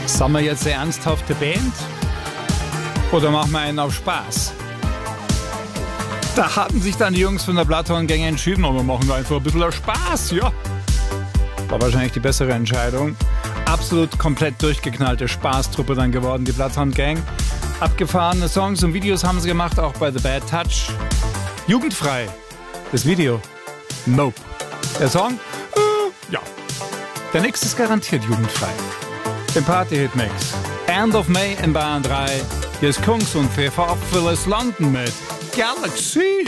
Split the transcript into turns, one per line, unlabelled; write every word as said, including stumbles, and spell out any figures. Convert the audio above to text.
Sind wir jetzt eine ernsthafte Band? Oder machen wir einen auf Spaß? Da hatten sich dann die Jungs von der Bloodhound Gang entschieden, aber wir machen einfach ein bisschen auf Spaß, ja. War wahrscheinlich die bessere Entscheidung. Absolut komplett durchgeknallte Spaßtruppe dann geworden, die Bloodhound Gang. Abgefahrene Songs und Videos haben sie gemacht, auch bei The Bad Touch. Jugendfrei. Das Video. Nope. Der Song? Äh, ja. Der nächste ist garantiert jugendfrei. Im Party-Hit-Mix. End of May in Bayern drei. Hier ist Kungs und Pfeffer Phyllis London mit Galaxy.